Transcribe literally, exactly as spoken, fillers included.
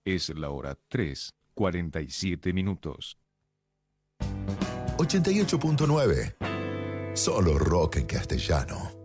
Es la hora tres, cuarenta y siete minutos. ochenta y ocho punto nueve. Solo rock en castellano.